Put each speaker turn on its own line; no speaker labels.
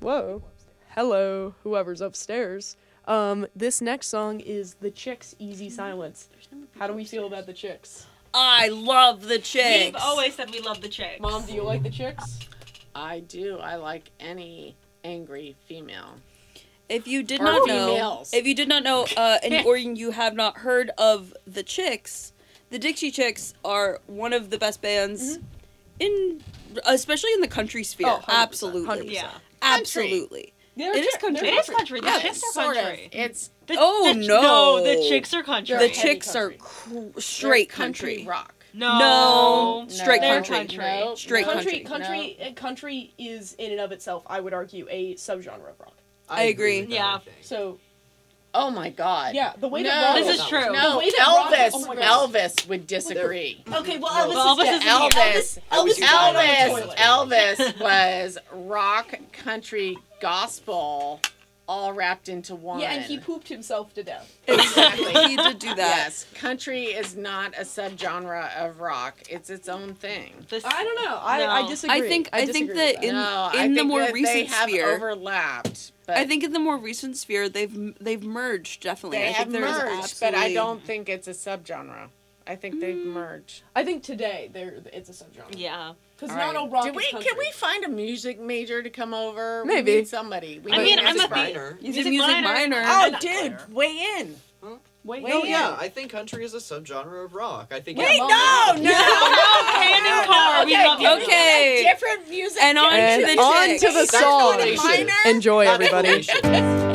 Whoa. Hello, whoever's upstairs. This next song is The Chicks, Easy Silence. How do we feel about The Chicks?
I love the Chicks.
We've always said we love the Chicks.
Mom, do you like The Chicks?
I do. I like any angry female.
If you did
Or
not
females.
know, or you have not heard of the Chicks, the Dixie Chicks are one of the best bands especially in the country sphere.
Oh, 100%,
Absolutely.
100%.
Yeah.
Absolutely.
They're
It is country.
It is country. The
Yeah,
Chicks are
Sort
country.
of. It's
No.
No, the Chicks are country.
The
Heavy
Chicks are
country.
straight
country
country.
rock.
No. Straight
They're
country.
No,
Straight
no,
country.
Country is in and of itself, I would argue, a subgenre of rock.
I agree.
with that,
Yeah.
I think.
So,
Oh my God.
yeah, the way
No.
that rock
This is true.
The
No,
way that rock-
Elvis.
oh my God.
Elvis would disagree.
Okay, well,
No.
Elvis,
Well, Elvis
is
is
dead.
Elvis.
Elvis.
Elvis was rock, country, gospel, all wrapped into one.
Yeah, and he pooped himself to death.
Exactly.
He did do that.
Yes, country is not a subgenre of rock. It's its own thing.
This-
I don't know.
No.
I disagree.
I think
disagree
that
with
in
No, I
the
think
more
that
recent
they have
sphere,
overlapped. But
I think in the more recent sphere they've merged definitely.
they
I
have
think there's
merged, but I
absolutely-
don't think it's a subgenre. I think they've merged.
I think today it's a subgenre.
Yeah.
Because
All
not all
right.
rock
Do
is
we,
country.
can we find a music major to come over?
Maybe.
We need somebody. We
I
need
mean,
a
I'm
music
a big-
major.
He's a
Music
music
minor.
minor.
Oh,
not
dude,
player.
weigh in.
Wait,
Wait,
Oh
yeah.
yeah, I think country is a subgenre of rock. I think.
Wait,
it's-
no, no,
Cannon Car, we love you.
Okay.
Different music.
And on
And
to the
on
Chicks.
to the
That's
song.
nomination.
Enjoy,
That's
everybody.
nomination.